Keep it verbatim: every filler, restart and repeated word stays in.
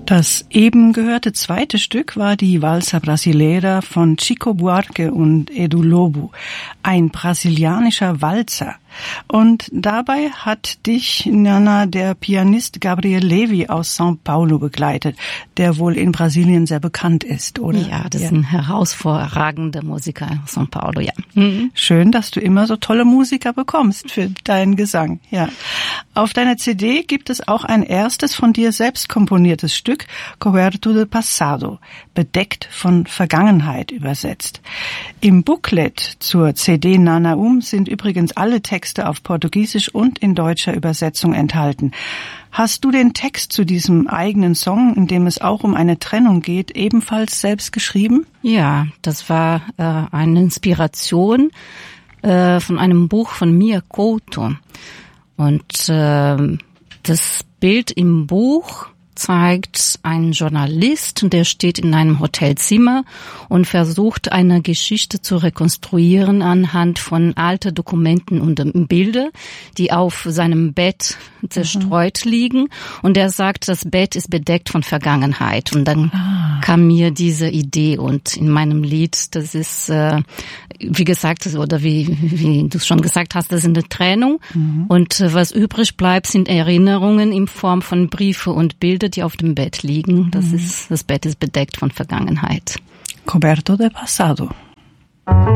Das eben gehörte zweite Stück war die Valsa Brasileira von Chico Buarque und Edu Lobo, ein brasilianischer Walzer. Und dabei hat dich, Nana, der Pianist Gabriel Levi aus São Paulo begleitet, der wohl in Brasilien sehr bekannt ist, oder? Ja, das ja. ist ein herausragender Musiker aus São Paulo, ja. Mhm. Schön, dass du immer so tolle Musiker bekommst für deinen Gesang, ja. Auf deiner C D gibt es auch ein erstes von dir selbst komponiertes Stück, Coberto de Passado, bedeckt von Vergangenheit übersetzt. Im Booklet zur C D Nanaum sind übrigens alle Texte auf Portugiesisch und in deutscher Übersetzung enthalten. Hast du den Text zu diesem eigenen Song, in dem es auch um eine Trennung geht, ebenfalls selbst geschrieben? Ja, das war äh, eine Inspiration äh, von einem Buch von Mia Couto. Und äh, das Bild im Buch zeigt einen Journalist, der steht in einem Hotelzimmer und versucht, eine Geschichte zu rekonstruieren anhand von alten Dokumenten und Bilder, die auf seinem Bett zerstreut mhm. liegen. Und er sagt, das Bett ist bedeckt von Vergangenheit. Und dann ah. kam mir diese Idee. Und in meinem Lied, das ist, äh, wie gesagt, oder wie, wie du schon gesagt hast, das ist eine Trennung. Mhm. Und äh, was übrig bleibt, sind Erinnerungen in Form von Briefe und Bilder, die auf dem Bett liegen. Das ist, das Bett ist bedeckt von Vergangenheit. Coberto de Passado.